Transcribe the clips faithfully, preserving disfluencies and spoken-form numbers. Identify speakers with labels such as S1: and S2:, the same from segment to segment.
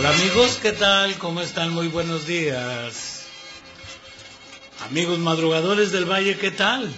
S1: Hola amigos, ¿qué tal? ¿Cómo están? Muy buenos días. Amigos madrugadores del Valle, ¿qué tal?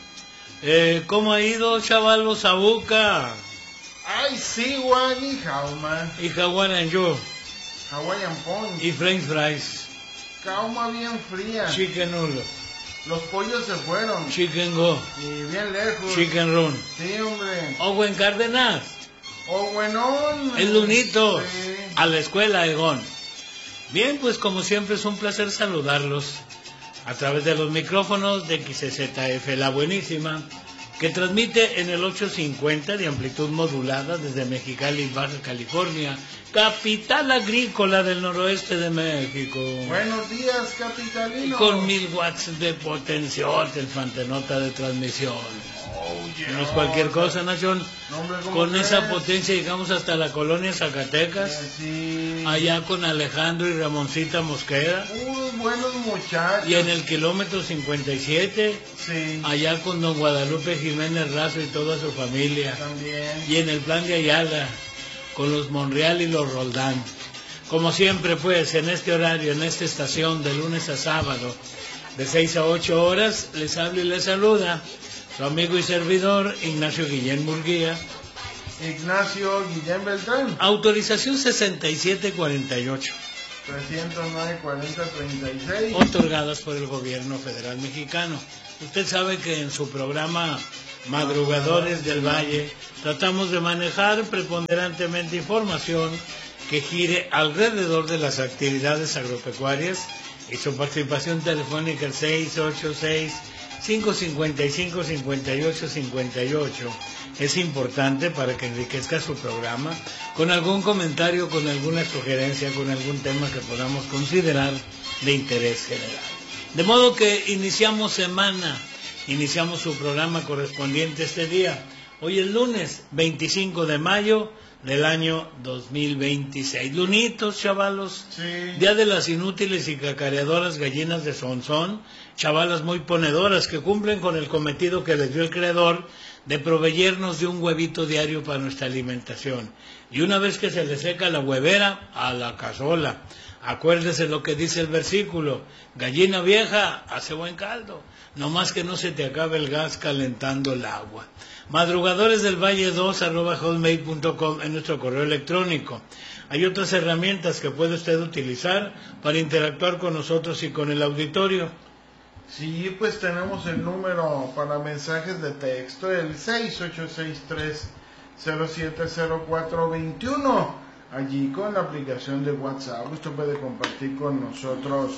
S1: Eh, ¿Cómo ha ido, chavalos, Sabuca?
S2: Ay, sí, Juan, y Jauma.
S1: Y Hawaiian yo.
S2: Hawaiian Punch.
S1: Y French fries.
S2: Cauma bien fría.
S1: Chicken nulo.
S2: Los pollos se fueron.
S1: Chicken go.
S2: Y bien lejos.
S1: Chicken run.
S2: Sí, hombre.
S1: Owen Cárdenas.
S2: O buenón.
S1: El lunito.
S2: Sí.
S1: A la escuela, Egon. Bien, pues como siempre es un placer saludarlos a través de los micrófonos de X Z F, la buenísima, que transmite en el ochocientos cincuenta de amplitud modulada desde Mexicali, Baja California, capital agrícola del noroeste de México.
S2: Buenos días, capitalino.
S1: Con mil watts de potenciote, fantenota de transmisión.
S2: Oh, yeah.
S1: No es cualquier cosa, Nación.
S2: No, hombre, ¿cómo
S1: Con
S2: crees?
S1: esa potencia llegamos hasta la colonia Zacatecas,
S2: Sí.
S1: allá con Alejandro y Ramoncita Mosqueda.
S2: Unos buenos muchachos.
S1: Y en el kilómetro cincuenta y siete,
S2: Sí.
S1: allá con don Guadalupe Jiménez Razo y toda su familia.
S2: También.
S1: Y en el plan de Ayala, con los Monreal y los Roldán. Como siempre, pues, en este horario, en esta estación, de lunes a sábado, de seis a ocho horas, les habla y les saluda su amigo y servidor, Ignacio Guillén Murguía.
S2: Ignacio Guillén Beltrán.
S1: Autorización sesenta y siete cuarenta y ocho.
S2: trescientos nueve cuarenta treinta y seis.
S1: Otorgadas por el gobierno federal mexicano. Usted sabe que en su programa Madrugadores del Valle tratamos de manejar preponderantemente información que gire alrededor de las actividades agropecuarias y su participación telefónica el seis ocho seis, cinco cinco cinco, cinco ocho cinco ocho es importante para que enriquezca su programa con algún comentario, con alguna sugerencia, con algún tema que podamos considerar de interés general. De modo que iniciamos semana, iniciamos su programa correspondiente este día. Hoy es lunes veinticinco de mayo del año dos mil veintiséis. Lunitos, chavalos.
S2: Sí.
S1: Día de las inútiles y cacareadoras gallinas de Sonsón, chavalas muy ponedoras que cumplen con el cometido que les dio el Creador de proveernos de un huevito diario para nuestra alimentación. Y una vez que se les seca la huevera, a la cazola. Acuérdese lo que dice el versículo: gallina vieja hace buen caldo, no más que no se te acabe el gas calentando el agua. Madrugadores del Valle dos arroba hotmail punto com en nuestro correo electrónico. Hay otras herramientas que puede usted utilizar para interactuar con nosotros y con el auditorio.
S2: Sí, pues tenemos el número para mensajes de texto, el seis ocho seis tres cero siete cero cuatro dos uno. Allí con la aplicación de WhatsApp usted puede compartir con nosotros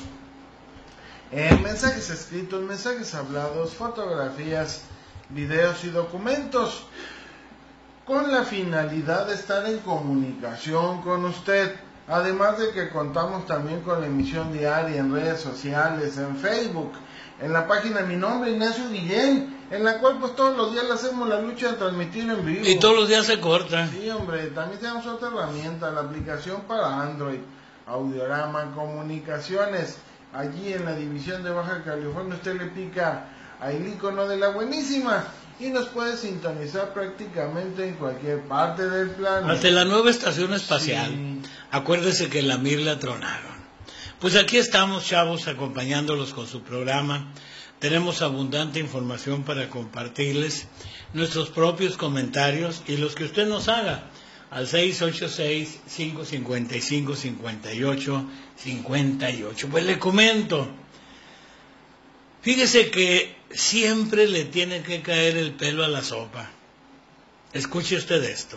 S2: eh, mensajes escritos, mensajes hablados, fotografías, videos y documentos, con la finalidad de estar en comunicación con usted. Además de que contamos también con la emisión diaria en redes sociales, en Facebook, en la página Mi Nombre, Ignacio Guillén, en la cual pues todos los días le hacemos la lucha de transmitir en vivo.
S1: Y todos los días se corta.
S2: Sí, hombre, también tenemos otra herramienta, la aplicación para Android, Audiorama Comunicaciones. Allí en la división de Baja California usted le pica al icono de la buenísima y nos puede sintonizar prácticamente en cualquier parte del planeta.
S1: Hasta la nueva estación espacial.
S2: Sí.
S1: Acuérdese que la Mir la tronaron. Pues aquí estamos, chavos, acompañándolos con su programa. Tenemos abundante información para compartirles, nuestros propios comentarios y los que usted nos haga al seis ocho seis, cinco cinco cinco, cinco ocho cinco ocho. Pues le comento, fíjese que siempre le tiene que caer el pelo a la sopa. Escuche usted esto.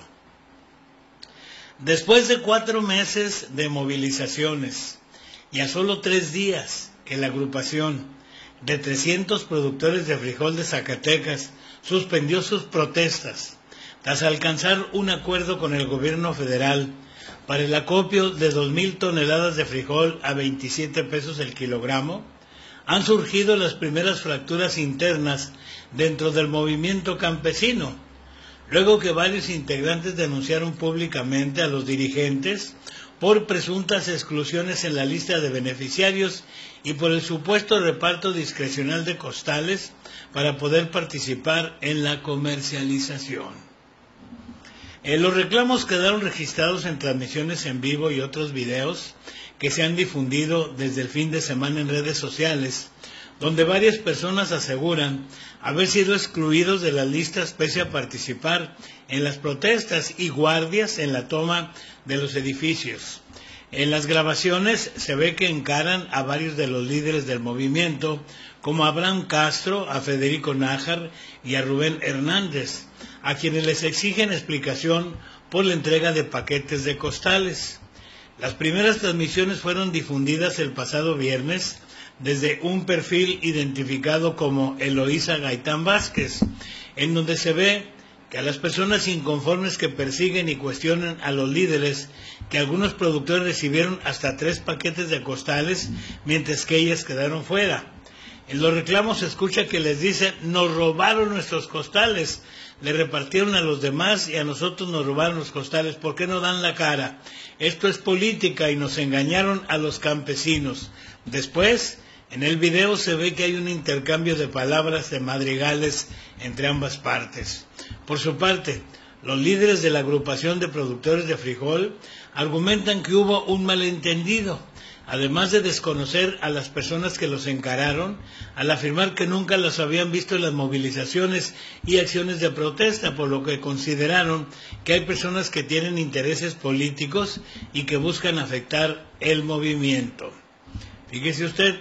S1: Después de cuatro meses de movilizaciones y a solo tres días que la agrupación de trescientos productores de frijol de Zacatecas suspendió sus protestas tras alcanzar un acuerdo con el gobierno federal para el acopio de dos mil toneladas de frijol a veintisiete pesos el kilogramo, han surgido las primeras fracturas internas dentro del movimiento campesino, luego que varios integrantes denunciaron públicamente a los dirigentes por presuntas exclusiones en la lista de beneficiarios y por el supuesto reparto discrecional de costales para poder participar en la comercialización. Eh, los reclamos quedaron registrados en transmisiones en vivo y otros videos que se han difundido desde el fin de semana en redes sociales, donde varias personas aseguran haber sido excluidos de las listas pese a participar en las protestas y guardias en la toma de los edificios. En las grabaciones se ve que encaran a varios de los líderes del movimiento, como a Abraham Castro, a Federico Nájar y a Rubén Hernández, a quienes les exigen explicación por la entrega de paquetes de costales. Las primeras transmisiones fueron difundidas el pasado viernes desde un perfil identificado como Eloísa Gaitán Vázquez, en donde se ve que a las personas inconformes que persiguen y cuestionan a los líderes, que algunos productores recibieron hasta tres paquetes de costales, mientras que ellas quedaron fuera. En los reclamos se escucha que les dicen: nos robaron nuestros costales, le repartieron a los demás y a nosotros nos robaron los costales, ¿por qué no dan la cara? Esto es política y nos engañaron a los campesinos. Después, en el video se ve que hay un intercambio de palabras de madrigales entre ambas partes. Por su parte, los líderes de la agrupación de productores de frijol argumentan que hubo un malentendido, además de desconocer a las personas que los encararon, al afirmar que nunca los habían visto en las movilizaciones y acciones de protesta, por lo que consideraron que hay personas que tienen intereses políticos y que buscan afectar el movimiento. Fíjese usted,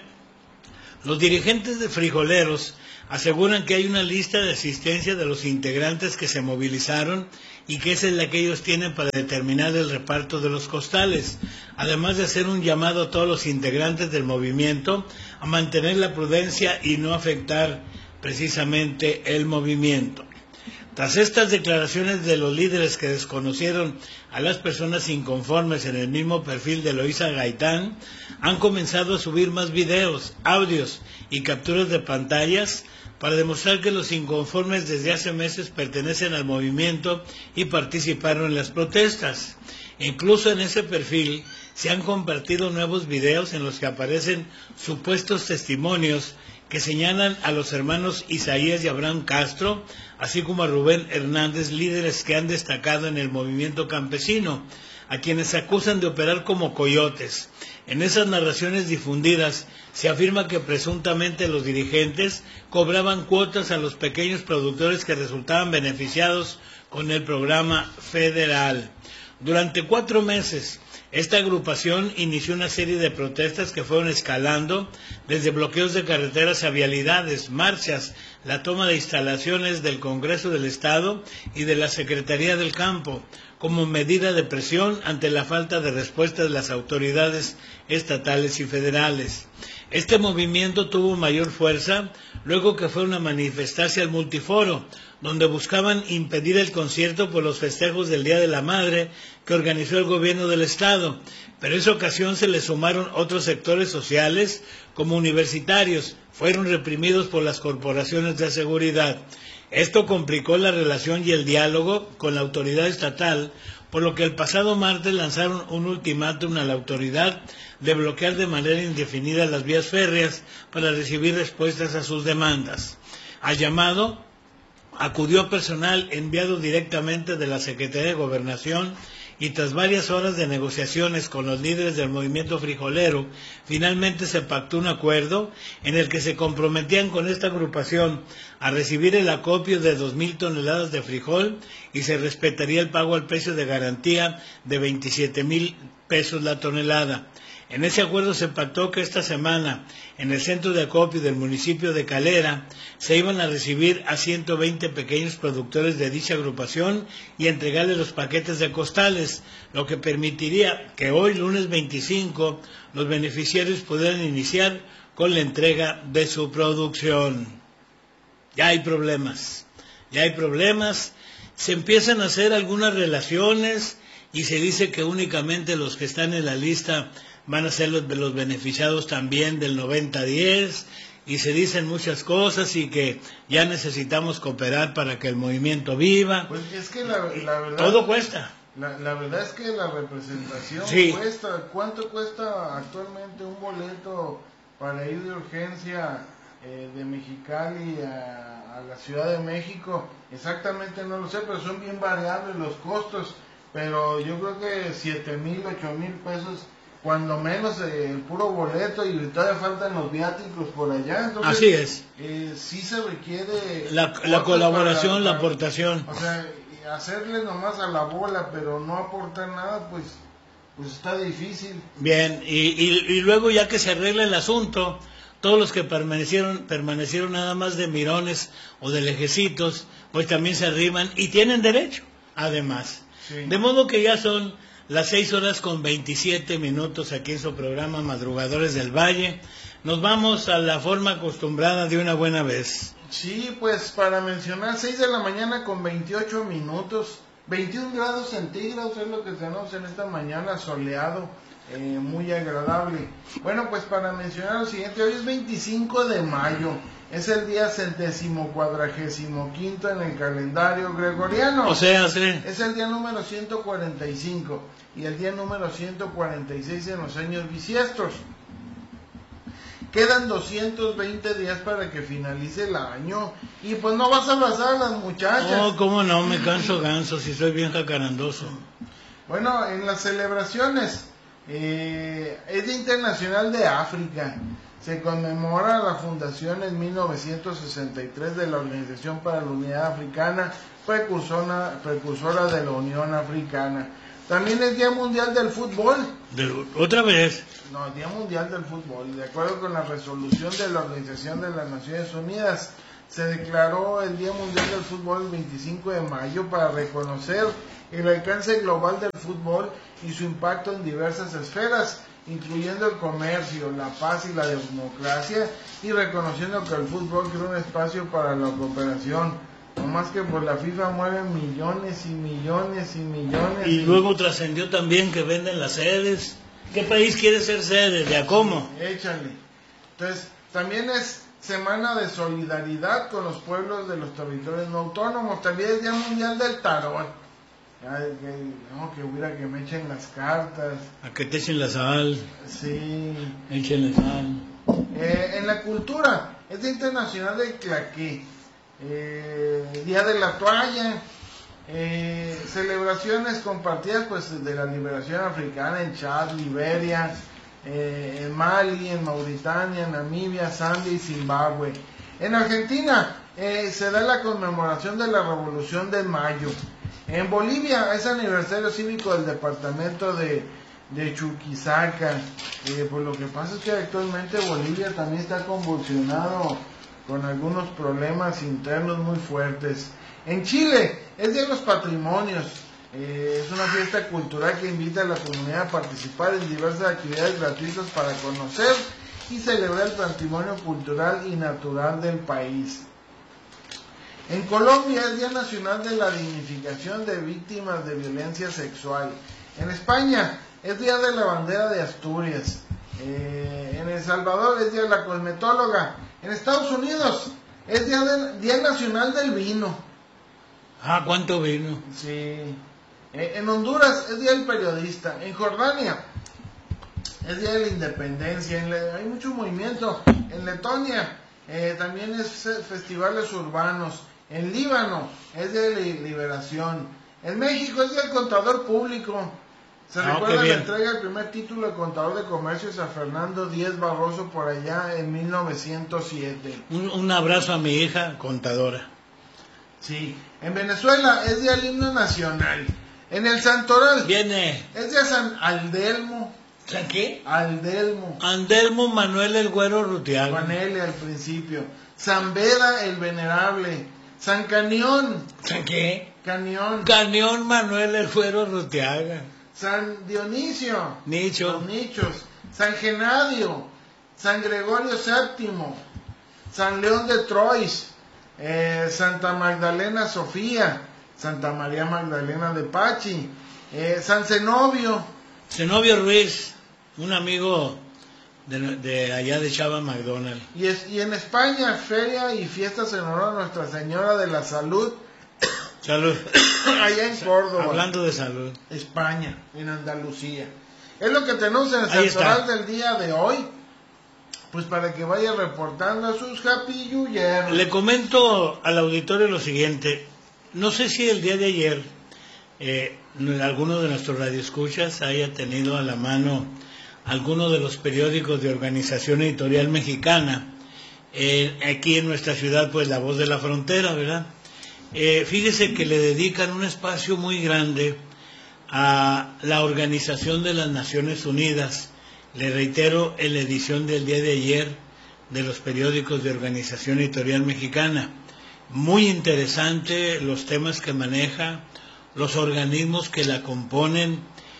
S1: los dirigentes de frijoleros aseguran que hay una lista de asistencia de los integrantes que se movilizaron y que esa es la que ellos tienen para determinar el reparto de los costales, además de hacer un llamado a todos los integrantes del movimiento a mantener la prudencia y no afectar precisamente el movimiento. Tras estas declaraciones de los líderes que desconocieron a las personas inconformes en el mismo perfil de Eloísa Gaitán, han comenzado a subir más videos, audios y capturas de pantallas para demostrar que los inconformes desde hace meses pertenecen al movimiento y participaron en las protestas. Incluso en ese perfil se han compartido nuevos videos en los que aparecen supuestos testimonios que señalan a los hermanos Isaías y Abraham Castro, así como a Rubén Hernández, líderes que han destacado en el movimiento campesino, a quienes se acusan de operar como coyotes. En esas narraciones difundidas se afirma que presuntamente los dirigentes cobraban cuotas a los pequeños productores que resultaban beneficiados con el programa federal. Durante cuatro meses, esta agrupación inició una serie de protestas que fueron escalando desde bloqueos de carreteras a vialidades, marchas, la toma de instalaciones del Congreso del Estado y de la Secretaría del Campo, como medida de presión ante la falta de respuesta de las autoridades estatales y federales. Este movimiento tuvo mayor fuerza luego que fue una manifestación al multiforo, donde buscaban impedir el concierto por los festejos del Día de la Madre que organizó el gobierno del Estado, pero en esa ocasión se le sumaron otros sectores sociales como universitarios, fueron reprimidos por las corporaciones de seguridad. Esto complicó la relación y el diálogo con la autoridad estatal, por lo que el pasado martes lanzaron un ultimátum a la autoridad de bloquear de manera indefinida las vías férreas para recibir respuestas a sus demandas. Al llamado acudió personal enviado directamente de la Secretaría de Gobernación y tras varias horas de negociaciones con los líderes del movimiento frijolero, finalmente se pactó un acuerdo en el que se comprometían con esta agrupación a recibir el acopio de dos mil toneladas de frijol y se respetaría el pago al precio de garantía de veintisiete mil pesos la tonelada. En ese acuerdo se pactó que esta semana, en el centro de acopio del municipio de Calera, se iban a recibir a ciento veinte pequeños productores de dicha agrupación y entregarles los paquetes de costales, lo que permitiría que hoy, lunes veinticinco, los beneficiarios pudieran iniciar con la entrega de su producción. Ya hay problemas, ya hay problemas, se empiezan a hacer algunas relaciones y se dice que únicamente los que están en la lista van a ser los, los beneficiados también del noventa diez, y se dicen muchas cosas y que ya necesitamos cooperar para que el movimiento viva.
S2: Pues es que la, la verdad...
S1: Todo cuesta.
S2: La, la verdad es que la representación
S1: sí.
S2: cuesta. ¿Cuánto cuesta actualmente un boleto para ir de urgencia eh, de Mexicali a, a la Ciudad de México, exactamente no lo sé, pero son bien variables los costos, pero yo creo que siete mil, ocho mil pesos, cuando menos eh, el puro boleto, y todavía faltan los viáticos por allá. Entonces,
S1: así es.
S2: Eh, sí se requiere
S1: la, la colaboración,
S2: para,
S1: la aportación.
S2: O sea, hacerle nomás a la bola, pero no aportar nada, pues, pues está difícil.
S1: Bien, y, y, y luego ya que se arregla el asunto, todos los que permanecieron, permanecieron nada más de mirones o de lejecitos, pues también se arriman y tienen derecho, además.
S2: Sí.
S1: De modo que ya son las seis horas con veintisiete minutos aquí en su programa Madrugadores del Valle. Nos vamos a la forma acostumbrada de una buena vez.
S2: Sí, pues para mencionar, seis de la mañana con veintiocho minutos, veintiún grados centígrados es lo que tenemos en esta mañana, soleado, eh, muy agradable. Bueno, pues para mencionar lo siguiente, hoy es veinticinco de mayo, es el día centésimo cuadragésimo quinto en el calendario gregoriano.
S1: O sea, sí.
S2: Es el día número ciento cuarenta y cinco y el día número ciento cuarenta y seis en los años bisiestos. Quedan doscientos veinte días para que finalice el año y pues no vas a abrazar a las muchachas.
S1: No, cómo no, me canso ganso si soy bien jacarandoso.
S2: Bueno, en las celebraciones, eh, es Día Internacional de África. Se conmemora la fundación en mil novecientos sesenta y tres de la Organización para la Unidad Africana, precursora, precursora de la Unión Africana. También es Día Mundial del Fútbol.
S1: De, ¿Otra vez?
S2: No, Día Mundial del Fútbol. De acuerdo con la resolución de la Organización de las Naciones Unidas, se declaró el Día Mundial del Fútbol el veinticinco de mayo para reconocer el alcance global del fútbol y su impacto en diversas esferas, incluyendo el comercio, la paz y la democracia, y reconociendo que el fútbol crea un espacio para la cooperación. No más que por la FIFA mueren millones y millones y millones.
S1: Y,
S2: y...
S1: luego trascendió también que venden las sedes. ¿Qué país quiere ser sede? ¿De a cómo?
S2: Échale. Entonces, también es Semana de Solidaridad con los pueblos de los territorios no autónomos. También es Día Mundial del Tarot. Ay, que, no, que hubiera que me echen las cartas.
S1: A que te echen la sal.
S2: Sí.
S1: Échenle sal.
S2: Eh, en la cultura, es Día Internacional del Claqué. Eh, Día de la Toalla. Eh, celebraciones compartidas pues de la liberación africana en Chad, Liberia, eh, en Mali, en Mauritania, en Namibia, Zambia y Zimbabue. En Argentina eh, se da la conmemoración de la Revolución de Mayo. En Bolivia es aniversario cívico del departamento de, de Chuquisaca. Eh, pues lo que pasa es que actualmente Bolivia también está convulsionado con algunos problemas internos muy fuertes. En Chile es Día de los Patrimonios. Eh, es una fiesta cultural que invita a la comunidad a participar en diversas actividades gratuitas para conocer y celebrar el patrimonio cultural y natural del país. En Colombia es Día Nacional de la Dignificación de Víctimas de Violencia Sexual. En España es Día de la Bandera de Asturias. Eh, en El Salvador es Día de la Cosmetóloga. En Estados Unidos es Día, de, Día Nacional del Vino.
S1: Ah, ¿cuánto vino?
S2: Sí. Eh, en Honduras es Día del Periodista. En Jordania es Día de la Independencia. En Le- hay mucho movimiento. En Letonia eh, también es festivales urbanos. En Líbano es Día de la Liberación. En México es Día del Contador Público. Se
S1: Ah,
S2: recuerda
S1: qué
S2: la
S1: bien.
S2: entrega del primer título de contador de comercios a Fernando Díez Barroso por allá en mil novecientos siete.
S1: Un, un abrazo a mi hija, contadora.
S2: Sí. En Venezuela es Día del Himno Nacional. En el Santoral
S1: Viene.
S2: es Día San Aldelmo.
S1: ¿San qué?
S2: Aldelmo.
S1: Andelmo Manuel el Güero Rutiaga.
S2: Juan L. al principio. San Beda el Venerable. San Canión.
S1: ¿San qué?
S2: Canión.
S1: Cañón Manuel el Güero Rutiaga.
S2: San Dionisio.
S1: Nicho.
S2: Los nichos. San Genadio. San Gregorio séptimo. San León de Troyes. Eh, Santa Magdalena Sofía. Santa María Magdalena de Pachi. Eh, San Zenobio.
S1: Zenobio Ruiz, un amigo de, de allá de Chava McDonald.
S2: Y, es, y en España, feria y fiestas en honor a Nuestra Señora de la Salud,
S1: Salud.
S2: allá en Córdoba,
S1: Hablando de salud.
S2: España, en Andalucía. Es lo que tenemos en el
S1: Ahí
S2: santoral
S1: está.
S2: del día de hoy. pues para que vaya reportando a sus Happy New Year.
S1: Le comento al auditorio lo siguiente, no sé si el día de ayer eh, alguno de nuestros radioescuchas haya tenido a la mano alguno de los periódicos de Organización Editorial Mexicana, eh, aquí en nuestra ciudad, pues La Voz de la Frontera, ¿verdad? Eh, fíjese que le dedican un espacio muy grande a la Organización de las Naciones Unidas. Le reitero, en la edición del día de ayer de los periódicos de Organización Editorial Mexicana. Muy interesante los temas que maneja, los organismos que la componen,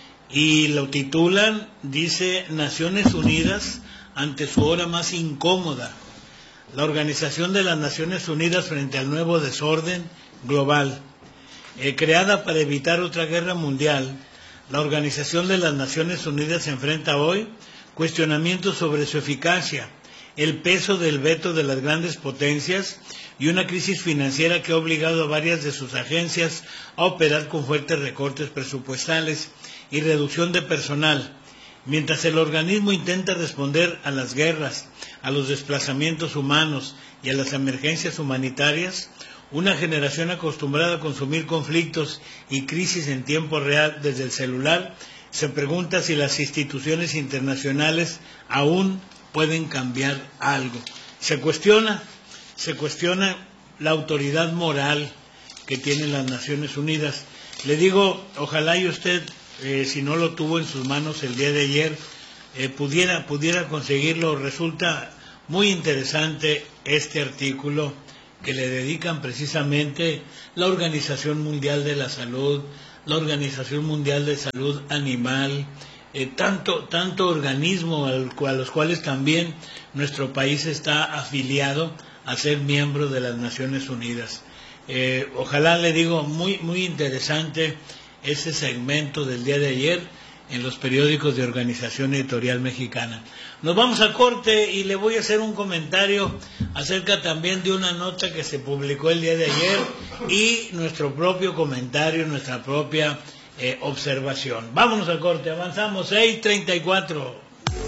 S1: y lo titulan, dice, Naciones Unidas ante su hora más incómoda. La Organización de las Naciones Unidas frente al nuevo desorden global. Eh, creada para evitar otra guerra mundial, la Organización de las Naciones Unidas se enfrenta hoy cuestionamientos sobre su eficacia, el peso del veto de las grandes potencias y una crisis financiera que ha obligado a varias de sus agencias a operar con fuertes recortes presupuestales y reducción de personal. Mientras el organismo intenta responder a las guerras, a los desplazamientos humanos y a las emergencias humanitarias, una generación acostumbrada a consumir conflictos y crisis en tiempo real desde el celular, se pregunta si las instituciones internacionales aún pueden cambiar algo. Se cuestiona, se cuestiona la autoridad moral que tienen las Naciones Unidas. Le digo, ojalá y usted, eh, si no lo tuvo en sus manos el día de ayer, eh, pudiera, pudiera conseguirlo. Resulta muy interesante este artículo que le dedican precisamente la Organización Mundial de la Salud, la Organización Mundial de Salud Animal, eh, tanto, tanto organismo al, a los cuales también nuestro país está afiliado a ser miembro de las Naciones Unidas. Eh, ojalá, le digo, muy, muy interesante ese segmento del día de ayer en los periódicos de Organización Editorial Mexicana. Nos vamos a corte y le voy a hacer un comentario acerca también de una nota que se publicó el día de ayer y nuestro propio comentario, nuestra propia eh, observación. Vámonos al corte, avanzamos, seis treinta y cuatro.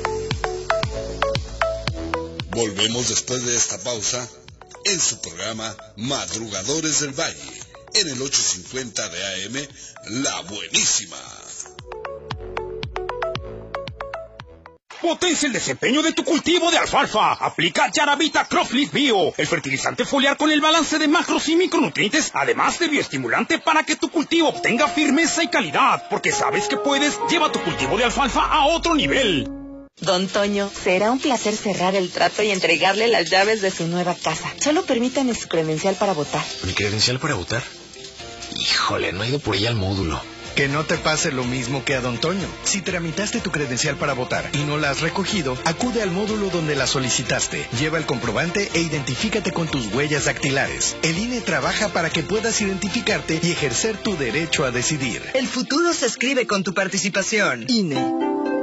S3: Volvemos después de esta pausa en su programa Madrugadores del Valle, en el ochocientos cincuenta de A M, La Buenísima.
S4: Potencia el desempeño de tu cultivo de alfalfa. Aplica Yaravita Cropfleet Bio, el fertilizante foliar con el balance de macros y micronutrientes, además de bioestimulante para que tu cultivo obtenga firmeza y calidad. Porque sabes que puedes, lleva tu cultivo de alfalfa a otro nivel.
S5: Don Toño, será un placer cerrar el trato y entregarle las llaves de su nueva casa. Solo permítame su credencial para votar.
S6: ¿Mi credencial para votar? Híjole, no he ido por ella al módulo.
S7: Que no te pase lo mismo que a Don Toño. Si tramitaste tu credencial para votar y no la has recogido, acude al módulo donde la solicitaste. Lleva el comprobante e identifícate con tus huellas dactilares. El I N E trabaja para que puedas identificarte y ejercer tu derecho a decidir.
S8: El futuro se escribe con tu participación. I N E.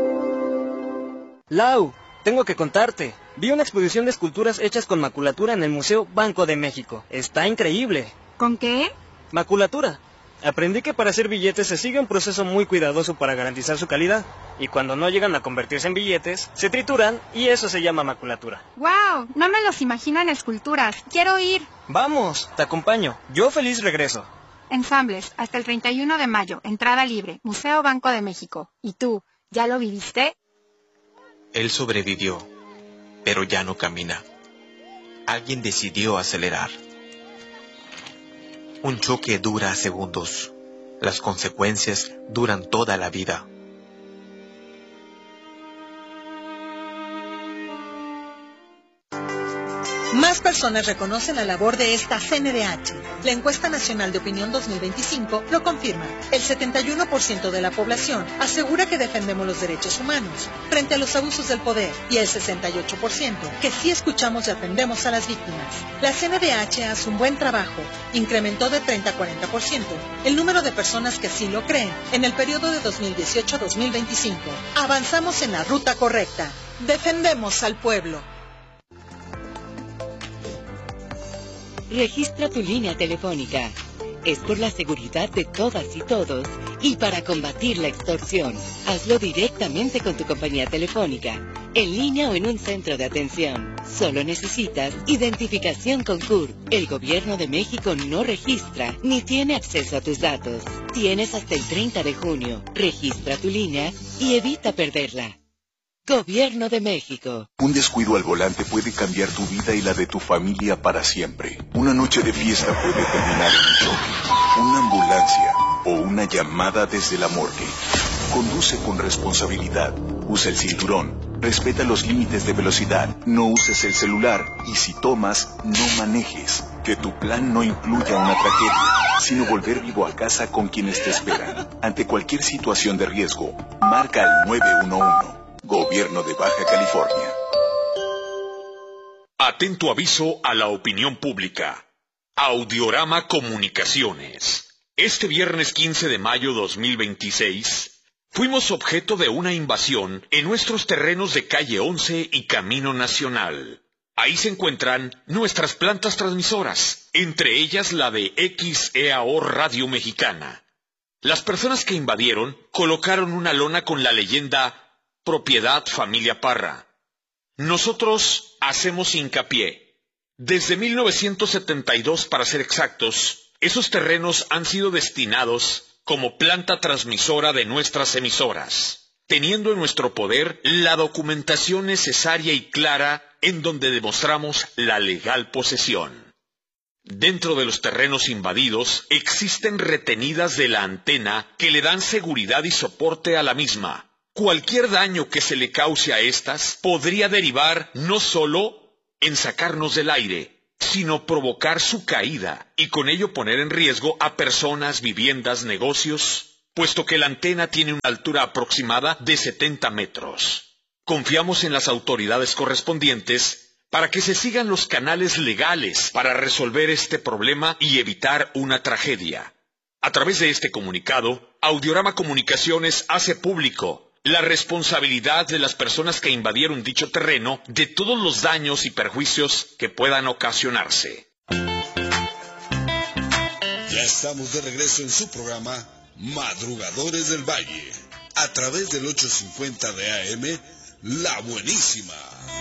S9: Lau, tengo que contarte. Vi una exposición de esculturas hechas con maculatura en el Museo Banco de México. Está increíble.
S10: ¿Con qué?
S9: Maculatura. Aprendí que para hacer billetes se sigue un proceso muy cuidadoso para garantizar su calidad, y cuando no llegan a convertirse en billetes, se trituran y eso se llama maculatura.
S10: ¡Wow! No me los imagino en esculturas. ¡Quiero ir!
S9: Vamos, te acompaño. Yo feliz regreso.
S10: Ensambles, hasta el treinta y uno de mayo, entrada libre, Museo Banco de México. ¿Y tú, ya lo viviste?
S6: Él sobrevivió, pero ya no camina. Alguien decidió acelerar. Un choque dura segundos. Las consecuencias duran toda la vida.
S8: Más personas reconocen la labor de esta C N D H. La encuesta nacional de opinión dos mil veinticinco lo confirma. El setenta y uno por ciento de la población asegura que defendemos los derechos humanos frente a los abusos del poder y el sesenta y ocho por ciento que sí escuchamos y atendemos a las víctimas. La C N D H hace un buen trabajo. Incrementó de treinta a cuarenta por ciento el número de personas que así lo creen en el periodo de dos mil dieciocho a dos mil veinticinco. Avanzamos en la ruta correcta. Defendemos al pueblo.
S11: Registra tu línea telefónica. Es por la seguridad de todas y todos y para combatir la extorsión. Hazlo directamente con tu compañía telefónica, en línea o en un centro de atención. Solo necesitas identificación con C U R. El Gobierno de México no registra ni tiene acceso a tus datos. Tienes hasta el treinta de junio. Registra tu línea y evita perderla. Gobierno de México.
S12: Un descuido al volante puede cambiar tu vida y la de tu familia para siempre. Una noche de fiesta puede terminar en un choque, una ambulancia o una llamada desde la morgue. Conduce con responsabilidad. Usa el cinturón. Respeta los límites de velocidad. No uses el celular. Y si tomas, no manejes. Que tu plan no incluya una tragedia, sino volver vivo a casa con quienes te esperan. Ante cualquier situación de riesgo, marca al nueve uno uno. Gobierno de Baja California.
S13: Atento aviso a la opinión pública. Audiorama Comunicaciones. Este viernes quince de mayo dos mil veintiséis, fuimos objeto de una invasión en nuestros terrenos de calle once y Camino Nacional. Ahí se encuentran nuestras plantas transmisoras, entre ellas la de X E A O Radio Mexicana. Las personas que invadieron colocaron una lona con la leyenda Propiedad Familia Parra. Nosotros hacemos hincapié. Desde mil novecientos setenta y dos, para ser exactos, esos terrenos han sido destinados como planta transmisora de nuestras emisoras, teniendo en nuestro poder la documentación necesaria y clara en donde demostramos la legal posesión. Dentro de los terrenos invadidos existen retenidas de la antena que le dan seguridad y soporte a la misma. Cualquier daño que se le cause a estas podría derivar no solo en sacarnos del aire, sino provocar su caída y con ello poner en riesgo a personas, viviendas, negocios, puesto que la antena tiene una altura aproximada de setenta metros. Confiamos en las autoridades correspondientes para que se sigan los canales legales para resolver este problema y evitar una tragedia. A través de este comunicado, Audiorama Comunicaciones hace público la responsabilidad de las personas que invadieron dicho terreno de todos los daños y perjuicios que puedan ocasionarse.
S3: Ya estamos de regreso en su programa Madrugadores del Valle, a través del ochocientos cincuenta de A M, La Buenísima.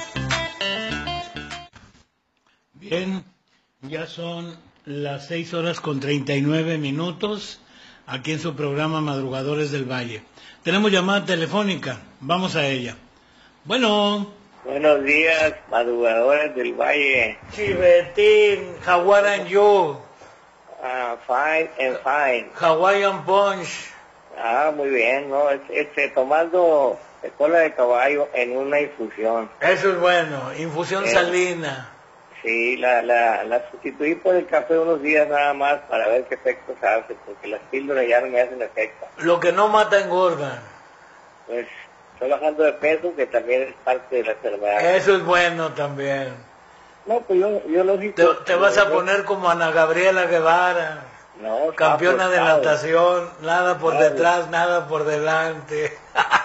S1: Bien, ya son las seis horas con treinta y nueve minutos, aquí en su programa Madrugadores del Valle. Tenemos llamada telefónica, vamos a ella. Bueno.
S14: Buenos días, madrugadores del Valle.
S1: Chivetín, how are you?
S14: Uh, fine and fine.
S1: Hawaiian Punch.
S14: Ah, muy bien, ¿no? Este, tomando cola de caballo en una infusión.
S1: Eso es bueno, infusión eh, salina.
S14: Sí, la, la, la sustituí por el café unos días nada más para ver qué efectos hace, porque las píldoras ya no me hacen efecto.
S1: Lo que no mata engorda.
S14: Pues estoy bajando de peso, que también es parte de la enfermedad.
S1: Eso es bueno también.
S14: No, pues yo, yo lo digo.
S1: Te, te vas a poner como Ana Gabriela Guevara,
S14: no,
S1: campeona de natación, nada por nada. detrás, nada por delante.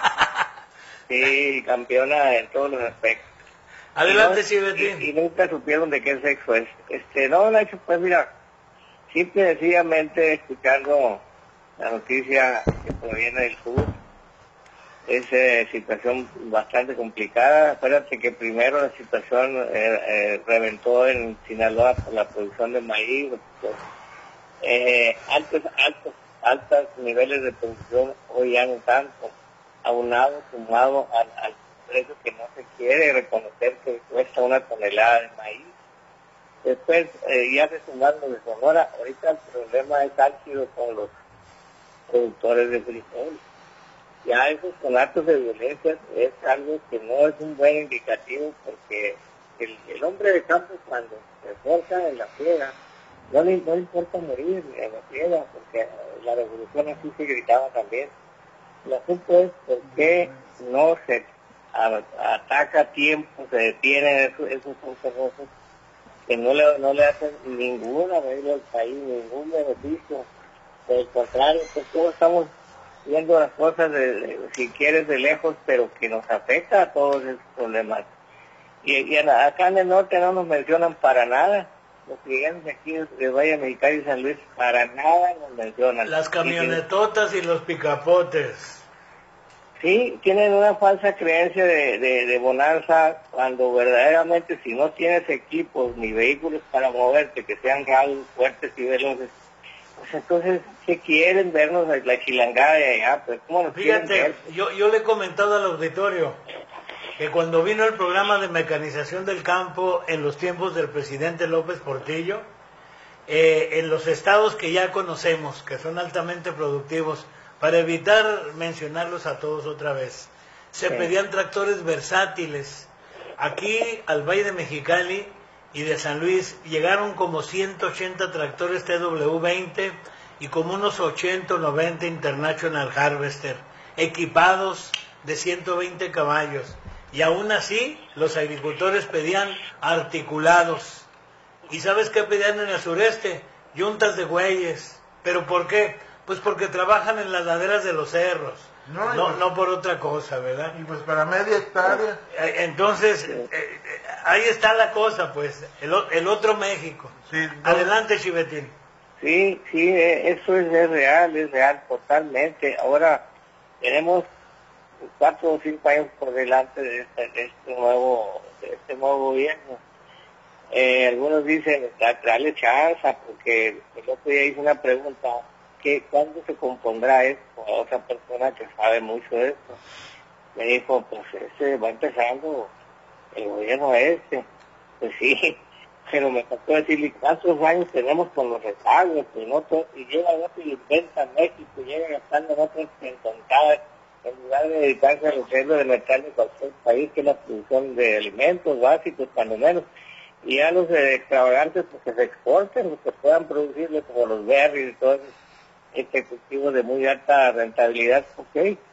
S14: Sí, campeona en todos los aspectos.
S1: Adelante,
S14: y, no,
S1: Chivetín.
S14: y, y nunca supieron de qué sexo es. Este, no, Nacho, pues mira, simple y sencillamente escuchando la noticia que proviene del sur, es eh, situación bastante complicada. Acuérdate que primero la situación eh, eh, reventó en Sinaloa por la producción de maíz, pues, eh, altos, altos, altos niveles de producción, hoy ya no tanto, aunado, sumado al, al precio que no se quiere reconocer que cuesta una tonelada de maíz. Después, eh, ya se sumaron los de Sonora. Ahorita el problema es álgido con los productores de frijol. Ya esos con actos de violencia es algo que no es un buen indicativo, porque el, el hombre de campo, cuando se esforza en la friega, no le, no le importa morir en la friega, porque la revolución así se gritaba también. El asunto es por qué no se a, ataca a tiempo, se detienen esos, esos cerrosos que no le, no le hacen ningún arreglo al país, ningún beneficio. Por el contrario, pues todos estamos viendo las cosas, de, de, si quieres, de lejos, pero que nos afecta a todos esos problemas. Y, y acá en el norte no nos mencionan para nada, los clientes aquí de Valle Mexicali y San Luis para nada nos mencionan.
S1: Las camionetotas y los picapotes.
S14: Sí, tienen una falsa creencia de, de, de bonanza cuando verdaderamente si no tienes equipos ni vehículos para moverte que sean rápidos, fuertes y veloces, pues entonces, ¿qué quieren vernos la chilangada de allá? Pues, ¿cómo nos quieren ver?
S1: Fíjate, yo, yo le he comentado al auditorio que cuando vino el programa de mecanización del campo en los tiempos del presidente López Portillo, eh, en los estados que ya conocemos, que son altamente productivos, para evitar mencionarlos a todos otra vez, se sí. pedían tractores versátiles. Aquí al Valle de Mexicali y de San Luis llegaron como ciento ochenta tractores T W veinte y como unos ochenta o noventa International Harvester, equipados de ciento veinte caballos. Y aún así, los agricultores pedían articulados. ¿Y sabes qué pedían en el sureste? Yuntas de bueyes. ¿Pero por qué? Pues porque trabajan en las laderas de los cerros, no, no, pues, no por otra cosa, ¿verdad?
S2: Y pues para media hectárea.
S1: Entonces, eh, eh, ahí está la cosa, pues, el, el otro México. Sí, no. Adelante, Chivetín.
S14: Sí, sí, eso es, es real, es real, totalmente. Ahora tenemos cuatro o cinco años por delante de este, de este nuevo de este nuevo gobierno. Eh, algunos dicen, dale chance, porque el otro día hice una pregunta, que ¿cuándo se compondrá esto? A otra persona que sabe mucho de esto me dijo, pues este va empezando el gobierno este. Pues sí, pero me tocó decirle cuántos años tenemos con los rezagos, pues no todo, y llega otro y inventa México, llega gastando en otros en contar, en lugar de dedicarse a lo que es lo de metal de cualquier país, que es la producción de alimentos básicos, cuando menos, y ya los eh, extravagantes pues que se exporten, los que puedan producirle como los berries y todo eso. Este cultivo de muy alta rentabilidad, ok,